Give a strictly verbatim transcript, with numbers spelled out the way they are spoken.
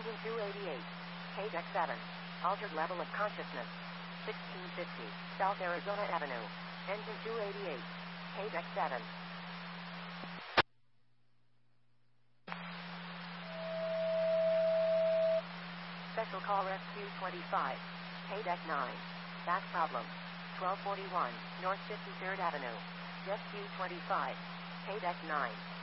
Engine two eighty-eight. K-Deck seven. Altered level of consciousness. sixteen fifty. South Arizona Avenue. Engine two eighty-eight. K-Deck seven. Special call Rescue twenty-five. K-Deck nine. Back problem. twelve forty-one North fifty-third Avenue. Rescue twenty-five. K-Deck nine.